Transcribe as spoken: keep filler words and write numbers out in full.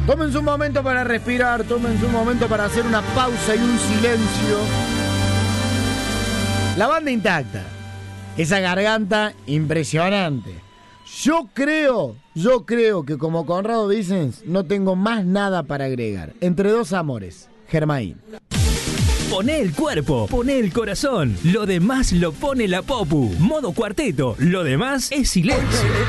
Tómense un momento para respirar, tómense un momento para hacer una pausa y un silencio. La banda intacta. Esa garganta impresionante. Yo creo, yo creo que como Conrado Vicens no tengo más nada para agregar. Entre dos amores, Germain. Poné el cuerpo, poné el corazón. Lo demás lo pone la Popu. Modo cuarteto, lo demás es silencio.